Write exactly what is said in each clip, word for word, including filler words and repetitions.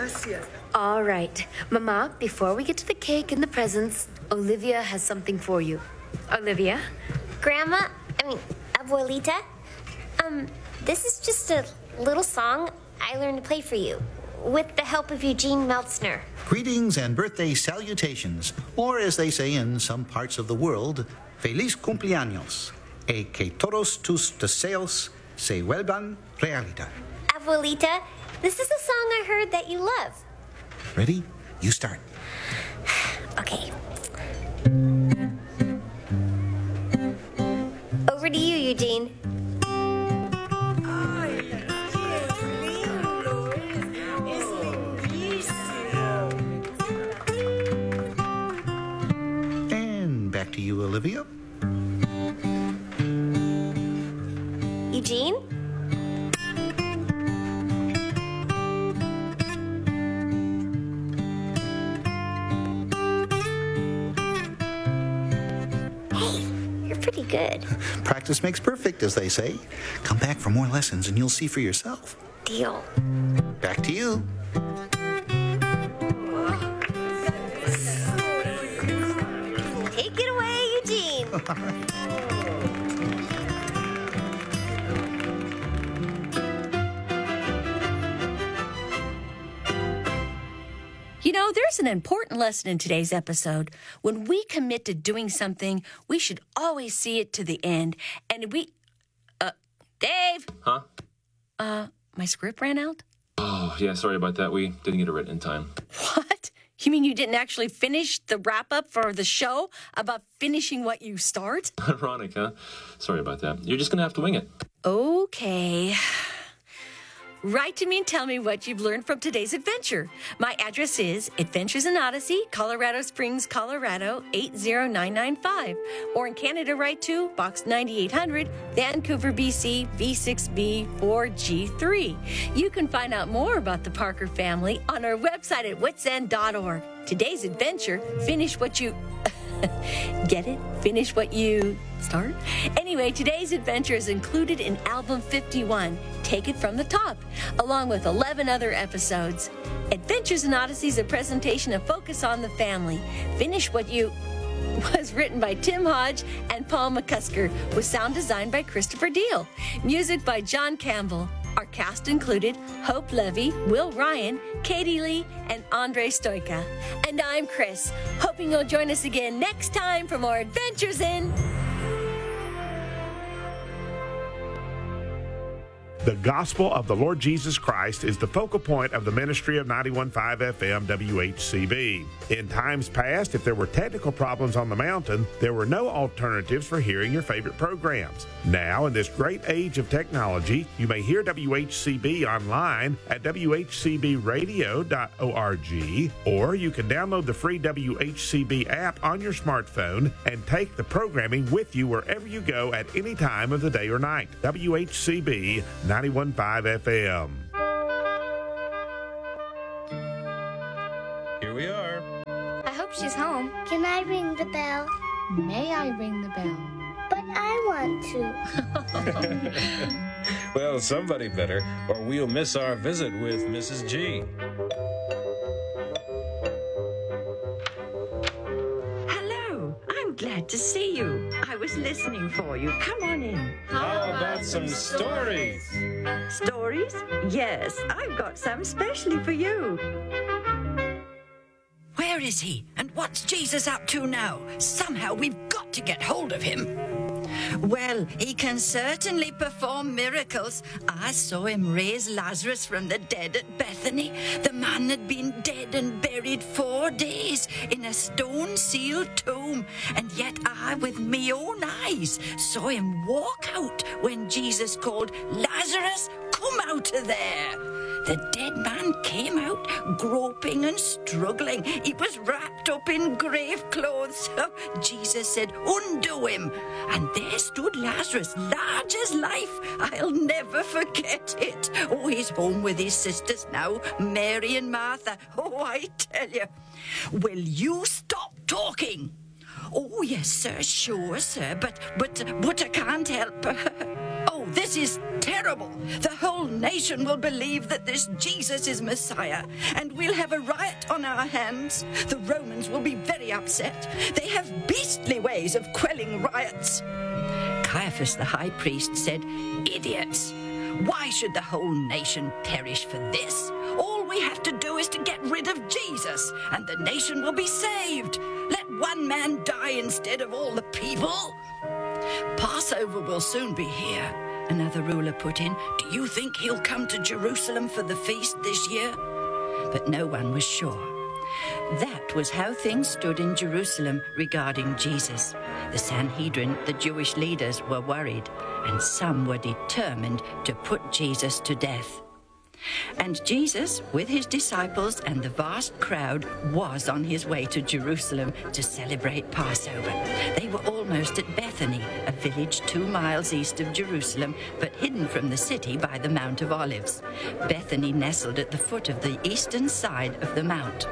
Gracias. All right. Mama, before we get to the cake and the presents, Olivia has something for you. Olivia? Grandma, I mean, Abuelita, um, this is just a little song I learned to play for you, with the help of Eugene Meltzner. Greetings and birthday salutations, or as they say in some parts of the world, Feliz cumpleaños, e que todos tus deseos se vuelvan realidad. Abuelita, this is a song I heard that you love. Ready? You start. Okay. Over to you, Eugene. And back to you, Olivia. Eugene? Hey, you're pretty good. Practice makes perfect, as they say. Come back for more lessons and you'll see for yourself. Deal. Back to you. Take it away, Eugene. You know, there's an important lesson in today's episode. When we commit to doing something, we should always see it to the end. And we... Uh, Dave? Huh? Uh, my script ran out? Oh, yeah, sorry about that. We didn't get it written in time. What? You mean you didn't actually finish the wrap-up for the show about finishing what you start? Ironic, huh? Sorry about that. You're just going to have to wing it. Okay. Write to me and tell me what you've learned from today's adventure. My address is Adventures in Odyssey, Colorado Springs, Colorado, eight zero nine nine five. Or in Canada, write to Box ninety-eight hundred, Vancouver, B C, V six B four G three. You can find out more about the Parker family on our website at wits end dot org. Today's adventure, finish what you... Get it? Finish what you start? Anyway, today's adventure is included in Album fifty-one, Take It From the Top, along with eleven other episodes. Adventures in Odyssey is a presentation of Focus on the Family. Finish What You... was written by Tim Hodge and Paul McCusker, with sound designed by Christopher Deal. Music by John Campbell. Our cast included Hope Levy, Will Ryan, Katie Lee, and Andre Stoika. And I'm Chris, hoping you'll join us again next time for more adventures in... The gospel of the Lord Jesus Christ is the focal point of the ministry of ninety-one point five F M W H C B. In times past, if there were technical problems on the mountain, there were no alternatives for hearing your favorite programs. Now, in this great age of technology, you may hear W H C B online at w h c b radio dot org, or you can download the free W H C B app on your smartphone and take the programming with you wherever you go at any time of the day or night. W H C B ninety-one point five F M. Here we are. I hope she's home. Can I ring the bell? May I ring the bell? But I want to. Well, somebody better, or we'll miss our visit with Missus G. Hello, I'm glad to see you. I was listening for you. Come on in. How about some stories? Stories? Yes, I've got some especially for you. Where is he? And what's Jesus up to now? Somehow we've got to get hold of him. Well, he can certainly perform miracles. I saw him raise Lazarus from the dead at Bethany. The man had been dead and buried four days in a stone-sealed tomb. And yet I, with me own eyes, saw him walk out when Jesus called, "Lazarus, come out of there." The dead man came out, groping and struggling. He was wrapped up in grave clothes. Jesus said, "Undo him." And there stood Lazarus, large as life. I'll never forget it. Oh, he's home with his sisters now, Mary and Martha. Oh, I tell you. Will you stop talking? Oh, yes, sir, sure, sir, but, but, but I can't help. Oh, this is terrible. terrible. The whole nation will believe that this Jesus is Messiah, and we'll have a riot on our hands. The Romans will be very upset. They have beastly ways of quelling riots. Caiaphas the high priest said, "Idiots! Why should the whole nation perish for this? All we have to do is to get rid of Jesus, and the nation will be saved. Let one man die instead of all the people." "Passover will soon be here," another ruler put in. "Do you think he'll come to Jerusalem for the feast this year?" But no one was sure. That was how things stood in Jerusalem regarding Jesus. The Sanhedrin, the Jewish leaders, were worried, and some were determined to put Jesus to death. And Jesus, with his disciples and the vast crowd, was on his way to Jerusalem to celebrate Passover. They were almost at Bethany, a village two miles east of Jerusalem, but hidden from the city by the Mount of Olives. Bethany nestled at the foot of the eastern side of the mount.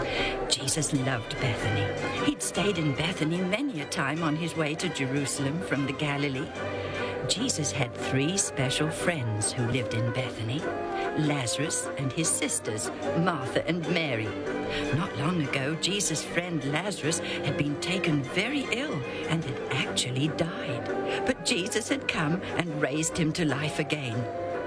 Jesus loved Bethany. He'd stayed in Bethany many a time on his way to Jerusalem from the Galilee. Jesus had three special friends who lived in Bethany: Lazarus and his sisters, Martha and Mary. Not long ago, Jesus' friend Lazarus had been taken very ill and had actually died. But Jesus had come and raised him to life again.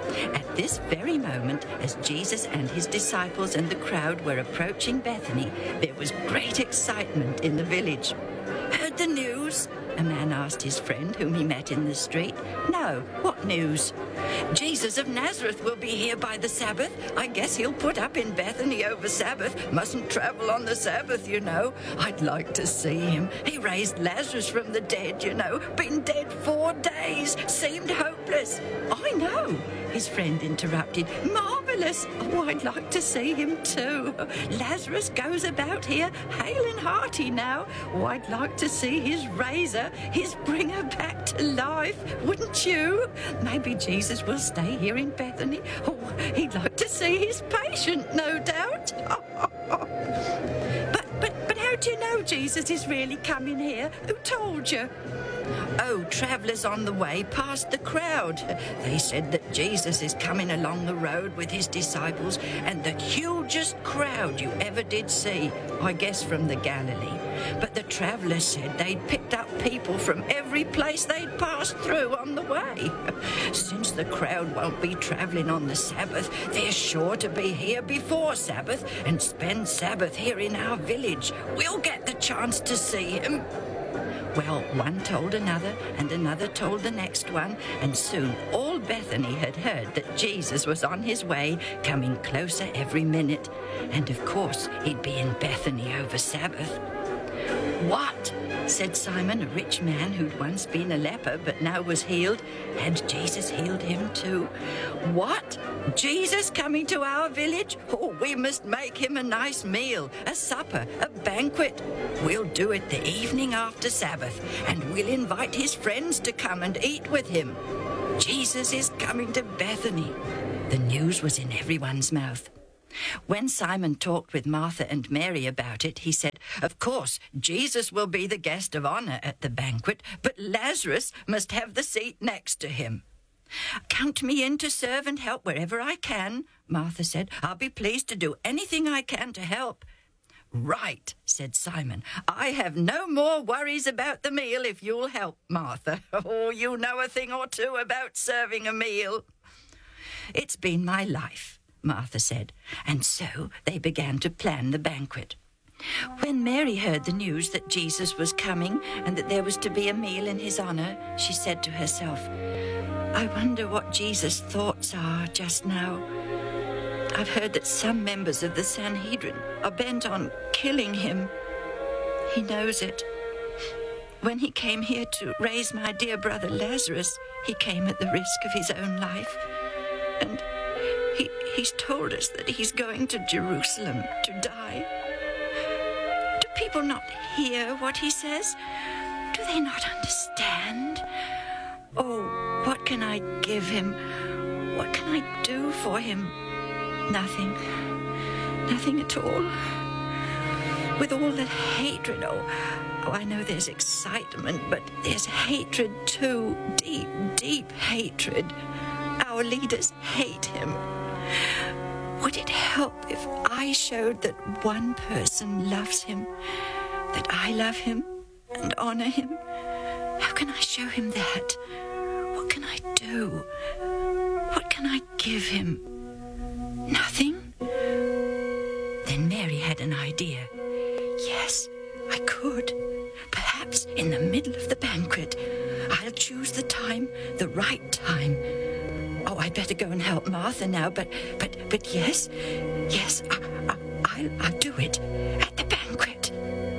At this very moment, as Jesus and his disciples and the crowd were approaching Bethany, there was great excitement in the village. "Heard the news?" a man asked his friend whom he met in the street. "No, what news?" "Jesus of Nazareth will be here by the Sabbath. I guess he'll put up in Bethany over Sabbath. Mustn't travel on the Sabbath, you know. I'd like to see him. He raised Lazarus from the dead, you know. Been dead four days. Seemed hopeless." "I know," his friend interrupted. "Marvelous. Oh, I'd like to see him too. Lazarus goes about here hale and hearty now. Oh, I'd like to see his raiser, his bringer back to life. Wouldn't you? Maybe Jesus will stay here in Bethany. Oh, he'd like to see his patient, no doubt." But, but, but how do you know Jesus is really coming here? Who told you?" "Oh, travellers on the way past the crowd. They said that Jesus is coming along the road with his disciples, and the hugest crowd you ever did see, I guess from the Galilee. But the travellers said they'd picked up people from every place they'd passed through on the way. Since the crowd won't be travelling on the Sabbath, they're sure to be here before Sabbath and spend Sabbath here in our village. We'll get the chance to see him." Well, one told another, and another told the next one, and soon all Bethany had heard that Jesus was on his way, coming closer every minute. And of course, he'd be in Bethany over Sabbath. "What?" said Simon, a rich man who'd once been a leper but now was healed. Had Jesus healed him too? "What? Jesus coming to our village? Oh, we must make him a nice meal, a supper, a banquet. We'll do it the evening after Sabbath, and we'll invite his friends to come and eat with him. Jesus is coming to Bethany." The news was in everyone's mouth. When Simon talked with Martha and Mary about it, he said, "Of course, Jesus will be the guest of honor at the banquet, but Lazarus must have the seat next to him." "Count me in to serve and help wherever I can," Martha said. "I'll be pleased to do anything I can to help." "Right," said Simon. "I have no more worries about the meal if you'll help, Martha. Oh, you know a thing or two about serving a meal." "It's been my life," Martha said, and so they began to plan the banquet. When Mary heard the news that Jesus was coming and that there was to be a meal in his honor, she said to herself, "I wonder what Jesus' thoughts are just now. I've heard that some members of the Sanhedrin are bent on killing him. He knows it. When he came here to raise my dear brother Lazarus, he came at the risk of his own life. And he, he's told us that he's going to Jerusalem to die. Do people not hear what he says? Do they not understand? Oh, what can I give him? What can I do for him? Nothing. Nothing at all. With all the hatred, oh, oh, I know there's excitement, but there's hatred too. Deep, deep hatred. Our leaders hate him. Would it help if I showed that one person loves him, that I love him and honor him? How can I show him that? What can I do? What can I give him? Nothing? Then Mary had an idea. Yes, I could. Perhaps in the middle of the banquet. I'll choose the time, the right time. Oh, I'd better go and help Martha now, but, but, but yes, yes, I, I, I'll, I'll do it at the banquet.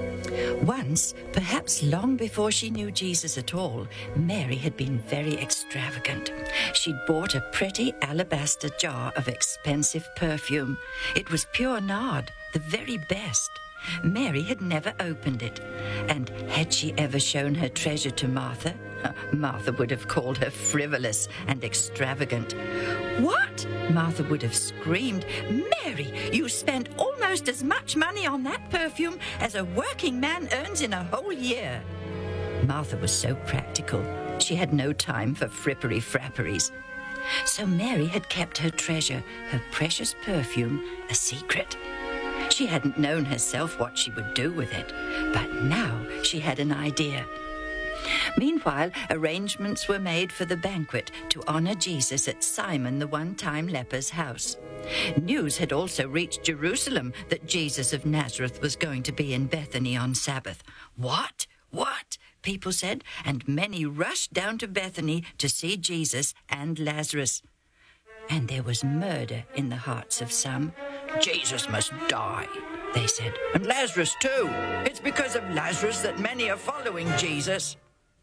Once, perhaps long before she knew Jesus at all, Mary had been very extravagant. She'd bought a pretty alabaster jar of expensive perfume. It was pure nard, the very best. Mary had never opened it, and had she ever shown her treasure to Martha, Martha would have called her frivolous and extravagant. What? Martha would have screamed. Mary, you spent almost as much money on that perfume as a working man earns in a whole year. Martha was so practical, she had no time for frippery frapperies. So Mary had kept her treasure, her precious perfume, a secret. She hadn't known herself what she would do with it, but now she had an idea. Meanwhile, arrangements were made for the banquet to honor Jesus at Simon the one-time leper's house. News had also reached Jerusalem that Jesus of Nazareth was going to be in Bethany on Sabbath. What? What? People said, and many rushed down to Bethany to see Jesus and Lazarus. And there was murder in the hearts of some. Jesus must die, they said, and Lazarus too. It's because of Lazarus that many are following Jesus.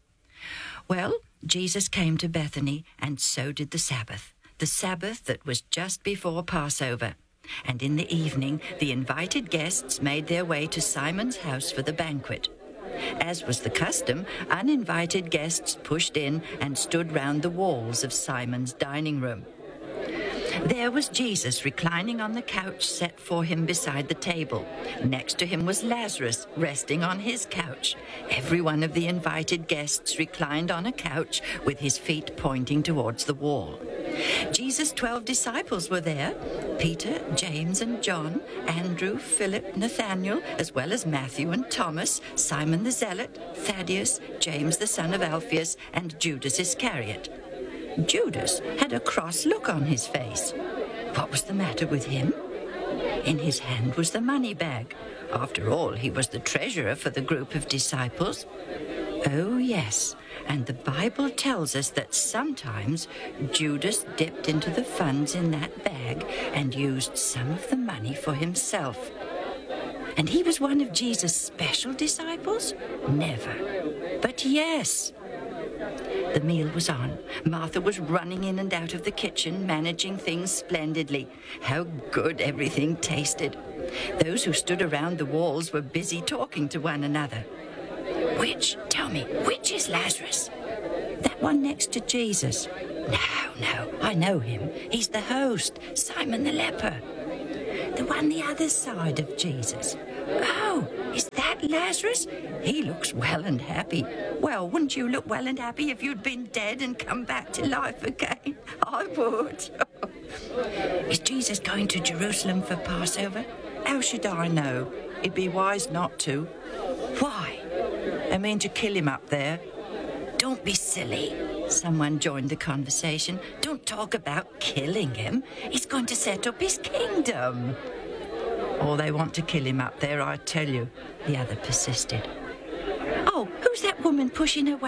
Well, Jesus came to Bethany, and so did the Sabbath, the Sabbath that was just before Passover. And in the evening, the invited guests made their way to Simon's house for the banquet. As was the custom, uninvited guests pushed in and stood round the walls of Simon's dining room. There was Jesus reclining on the couch set for him beside the table. Next to him was Lazarus resting on his couch. Every one of the invited guests reclined on a couch with his feet pointing towards the wall. Jesus' twelve disciples were there: Peter, James and John, Andrew, Philip, Nathanael, as well as Matthew and Thomas, Simon the Zealot, Thaddeus, James the son of Alphaeus, and Judas Iscariot. Judas had a cross look on his face. What was the matter with him? In his hand was the money bag. After all, he was the treasurer for the group of disciples. Oh, yes, and the Bible tells us that sometimes Judas dipped into the funds in that bag and used some of the money for himself. And he was one of Jesus' special disciples? Never. But yes. The meal was on. Martha was running in and out of the kitchen, managing things splendidly. How good everything tasted. Those who stood around the walls were busy talking to one another. Which, tell me, which is Lazarus? That one next to Jesus. No, no, I know him. He's the host, Simon the leper. The one the other side of Jesus. Oh, is that Lazarus? He looks well and happy. Well, wouldn't you look well and happy if you'd been dead and come back to life again? I would. Is Jesus going to Jerusalem for Passover? How should I know? It'd be wise not to. Why? I mean to kill him up there. Don't be silly. Someone joined the conversation. Don't talk about killing him. He's going to set up his kingdom. Or they want to kill him up there, I tell you, the other persisted. Oh, who's that woman pushing her way